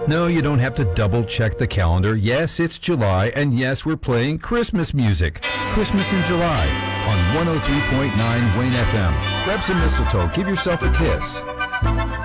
No, you don't have to double check the calendar. Yes, it's July, and yes, we're playing Christmas music. Christmas in July on 103.9 Wayne FM. Grab some mistletoe, give yourself a kiss.